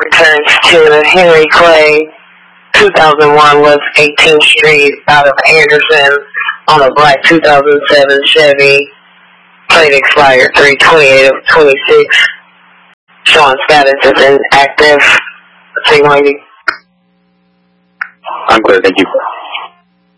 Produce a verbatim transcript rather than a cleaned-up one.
returns to Henry Clay, two thousand one West eighteenth Street, out of Anderson, on a black two thousand seven Chevy. Plate expired three twenty-eight of twenty-six. Showing status is inactive. Signaling. I'm clear, thank you.